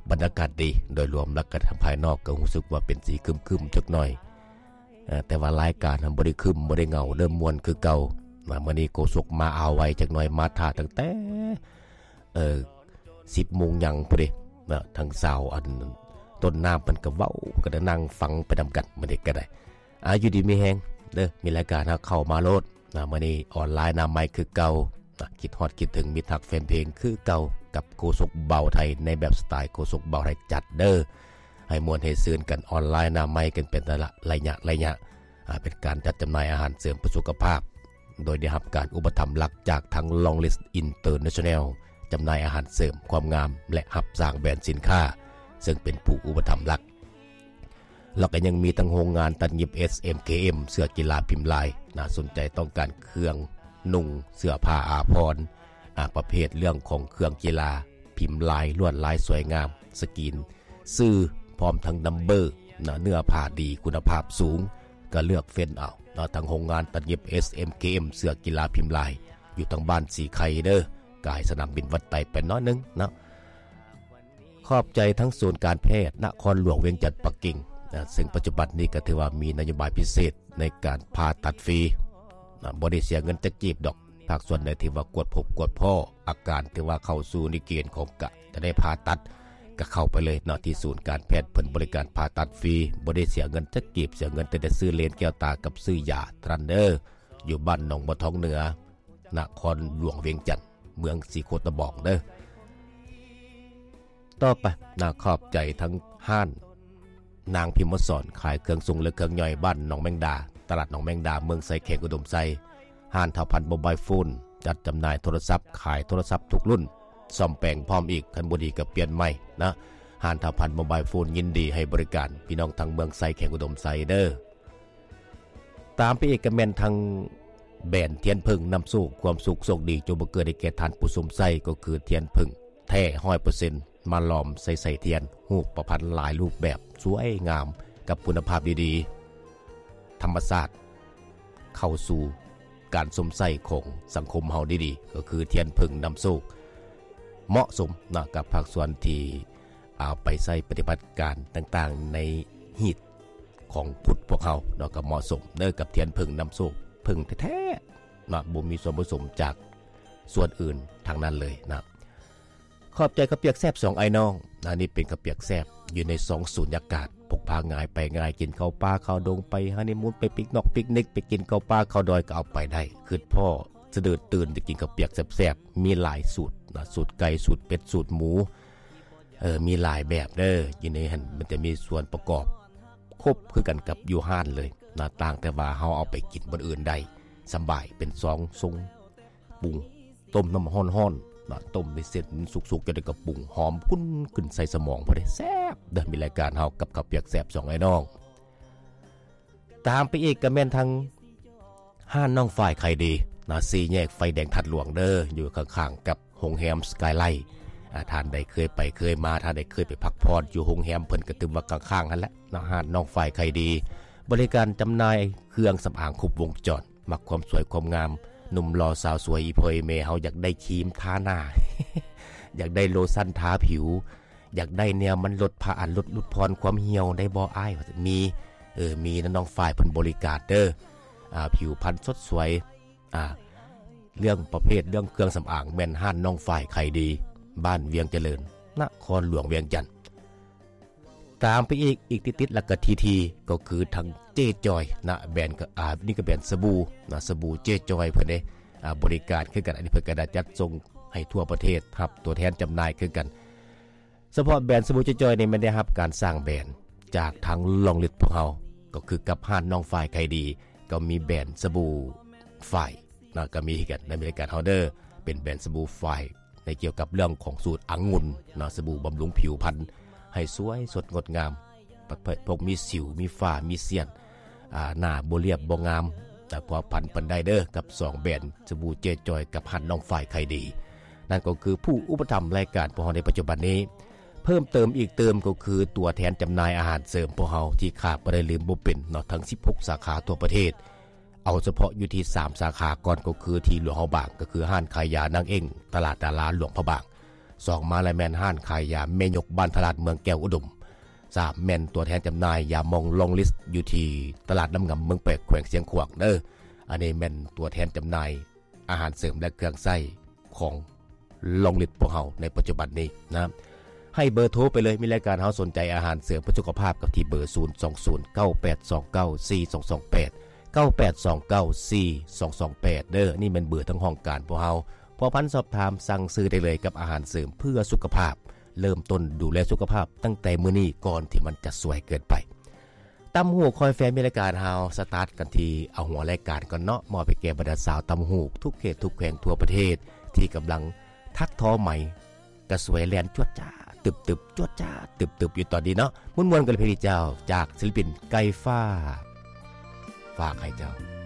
บรรยากาศดีโดยรวมแล้วก็ทางภายนอกก็รู้สึกว่าเป็นสีครึมๆจักหน่อยแต่ว่ารายการทำบ่ได้ครึมบ่ได้เหงาเริ่มมวนคือเก่ามื้อนี้โกศกมาเอาไว้จักหน่อยมาท่าตั้งแต่10 โมงยังพอดีทางสาวอันต้นน้ำมันก็เว้าก็ได้นั่งฟังไปนำกันมื้อนี้ก็ได้อยู่ดีมีแฮงเด้อมีรายการเข้ามาโลดมื้อนี้ออนไลน์หน้าใหม่คือเก่าคิดฮอดคิดถึงมิตรฮักแฟนเพลงคือเก่ากับโกศกเบาไทยในแบบสไตล์โกศกเบาไทยจัดเด้อให้มวลให้ซื่นกันออนไลน์หน้าใหม่กันเป็นระยะเป็นการจัดจำหน่ายอาหารเสริมเพื่อสุขภาพโดยได้รับการอุปถัมภ์หลักจากทั้ง Long List International จำหน่ายอาหารเสริมความงามและรับสร้างแบรนด์สินค้าซึ่งเป็นผู้อุปถัมภ์หลักแล้วก็ยังมีทั้งโรงงานตัดเย็บ SMKM เสื้อกีฬาพิมพ์ลายน่าสนใจต้องการเครื่องนุ่งเสื้อผ้าอาภรณ์ประเภทเรื่องของเครื่องกีฬาพิมพ์ลายลวดลายสวยงามสกรีนซื้อพร้อมทั้งนัมเบอร์เนื้อผ้าดีคุณภาพสูงก็เลือกเฟ้นเอาทางโรงงานตัดเย็บ SMKM เสื้อกีฬาพิมพ์ลายอยู่ทางบ้านสีไข่เด้อกายสนามบินวัดไต่เป็นน้อยนึงนะขอบใจทั้งศูนย์การแพทย์นครหลวงเวียงจันทร์ปักกิ่งซึ่งปัจจุบันนี้ก็ถือว่ามีนโยบายพิเศษในการผ่าตัดฟรีบ่ได้เสียเงินจักจีบดอกภาคส่วนใดที่ว่ากวดพบกวดพ่ออาการที่ว่าเข้าสู่ในเกณฑ์ของกะจะได้ผ่าตัดก็เข้าไปเลยที่ศูนย์การแพทย์เพิ่นบริการผ่าตัดฟรีบ่ได้เสียเงินจักจีบเสียเงินแต่ซื้อเลนแก้วตากับซื้อยาทรันเดอร์อยู่บ้านหนองบัวทองเหนือนครหลวงเวียงจันทร์เมืองสีโคตรบอกเด้อต่อไปขอบใจทั้งห้านนางพิมพ์สอนขายเครื่องทรงและเครื่องย่อยบ้านหนองแมงดาตลาดหนองแมงดาเมืองไซแขกอุดมไซห้านเท่าพันโมบายโฟนจัดจำหน่ายโทรศัพท์ขายโทรศัพท์ทุกรุ่นซ่อมแปลงพร้อมอีกคันบ่ดีก็เปลี่ยนใหม่นะห้านเท่าพันโมบายโฟนยินดีให้บริการพี่น้องทางเมืองไซแขกอุดมไซเด้อตามไปเอกแมนทางแบรนด์เทียนพึ่งนำสู่ความสุขโชคดีจงบังเกิดให้แก่ท่านผู้ชมไซก็คือเทียนพึ่งแท้ 100% มาหลอมใส่เทียนรูปประพันธ์หลายรูปแบบสวยงามกับคุณภาพดีๆธรรมชาติเข้าสู่การสมใส่ของสังคมเฮาดีๆก็คือเทียนพึ่งนำสู่เหมาะสมกับภาคส่วนที่เอาไปใช้ปฏิบัติการต่างๆในฮีตของพุทธพวกเฮาก็เหมาะสมเด้อกับเทียนพึ่งนำสู่พึ่งแท้ๆบ่มีส่วนผสมจากส่วนอื่นทางนั้นเลยขอบใจกระเปียกแซบ2ไอ้น้องนี่เป็นกระเปียกแซบอยู่ใน2สูญญากาศพกพาง่ายไปง่ายกินข้าวปลาข้าวดงไปฮันนีมูนไปปิกนอกปิกนิกไปกินข้าวปลาข้าวดอยก็เอาไปได้คือพ่อสะดือตื่นจะกินกระเปียกแซบๆมีหลายสูตรสูตรไก่สูตรเป็ดสูตรหมูมีหลายแบบเด้ออยู่ในหันมันจะมีส่วนประกอบครบคือกันกับยูฮานเลยต่างแต่ว่าเฮาเอาไปกินบนอื่นได้สบายเป็น2ทรงปรุงต้มน้ำร้อนๆต้มในเส้นสุกๆจะได้กระปุงหอมคุ้นขึ้นใส่สมองพอได้แซ่บเด้อมีรายการเฮากับข้าวเปียกแซ่บ2ไอ้น้องตามไปอีกก็แม่นทางห้านน้องฝ่ายไข่ดี4แยกไฟแดงทัดหลวงเด้ออยู่ข้างๆกับโรงแรมสกายไลท์ท่านใดเคยไปเคยมาท่านใดเคยไปพักผ่อนอยู่โรงแรมเพิ่นก็ตึมว่าข้างๆนั่นแหละห้านน้องฝ่ายไข่ดีบริการจำหน่ายเครื่องสำอางครบวงจรมักความสวยความงามหนุ่มหล่อสาวสวยอีพอยเมเฮาอยากได้ครีมทาหน้า อยากได้โลชั่นทาผิวอยากได้เนี่ยมันลดผ้าอันลดพรความเหี่ยวได้บ่อ้ายมีน้องฝ่ายเพิ่นบริการเด้อผิวพรรณสดสวยเรื่องประเภทเรื่องเครื่องสำอางแม่นห้านน้องฝ่ายไข่ดีบ้านเวียงเจริญนครหลวงเวียงจันทร์ตามไปอีกติดๆแล้วก็ทีก็คือทางเจจอยแบรนด์ก็นี่ก็แบรนด์สบู่สบู่เจจอยเพิ่นได้บริการคือกันอันนี้เพิ่นก็ได้จัดส่งให้ทั่วประเทศครับตัวแทนจำหน่ายคือกันเฉพาะแบรนด์สบู่เจจอยนี่มันได้รับการสร้างแบรนด์จากทางลองลิดพวกเฮาก็คือกับห้านน้องฝ่ายไข่ดีก็มีแบรนด์สบู่ฝ่ายก็มีกันในบริการเฮาเด้อเป็นแบรนด์สบู่ฝ่ายในเกี่ยวกับเรื่องของสูตรองุ่นสบู่บำรุงผิวพรรณให้สวยสดงดงามพวกมีสิวมีฝ้ามีเสี้ยนหน้าบ่เรียบบ่งามแต่พอพันปันได้เด้อกับ2แบรนด์สบู่เจจอยกับหันน้องฝ่ายไข่ดีนั่นก็คือผู้อุปถัมภ์รายการพวกเราในปัจจุบันนี้เพิ่มเติมอีกก็คือตัวแทนจำหน่ายอาหารเสริมพวกเราที่ขาดบ่ได้ลืมบ่เป็นทั้ง16สาขาทั่วประเทศเอาเฉพาะอยู่ที่3สาขาก่อนก็คือที่หลวงพระบางก็คือห้านขายยานางเอ็งตลาดดาราหลวงพระบาง 2มาลายแมนห้านขายยาเมยกบ้านตลาดเมืองแก้วอุดม3แม่นตัวแทนจำหน่ายยามองลงลิสต์อยู่ที่ตลาดน้ำงำเมืองแปกแขวงเสียงขวางเด้ออันนี้แม่นตัวแทนจำหน่ายอาหารเสริมและเครื่องใช้ของลงลิสต์พวกเฮาในปัจจุบันนี้นะให้เบอร์โทรไปเลยมีรายการเฮาสนใจอาหารเสริมเพื่อสุขภาพกับที่เบอร์02098294228 98294228เด้อนี่เป็นเบอร์ทั้งห้องการพวกเฮาพอพันสอบถามสั่งซื้อได้เลยกับอาหารเสริมเพื่อสุขภาพเริ่มต้นดูแลสุขภาพตั้งแต่มื้อนี้ก่อนที่มันจะสวยเกินไปตำหูกคอยแฟนมีรายการเฮาสตาร์ทกันที่เอาหัวรายการก่อนเนาะมอไปแก่บรรดาสาวตำหูกทุกเขตทุกแขวงทั่วประเทศที่กำลังทักท้อใหม่กระสวยแลนจวดจ้าตึบจวดจ้าตึบอยู่ตอนนี้เนาะม่วนๆกันเลยพี่เจ้าจากศิลปินไก่ฟ้าฝากให้เจ้า